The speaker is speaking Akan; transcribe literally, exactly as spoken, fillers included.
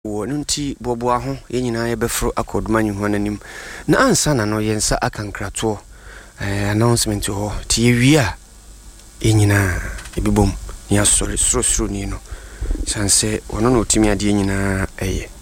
wo nti bobo aho ye nyina ye befro akoduma nyu honanim na ansa na no yensa akankrato eh announcement ho ti yewia ye nyina ebibom ya sori soro soro ni no sanse wono no timi ade nyina eye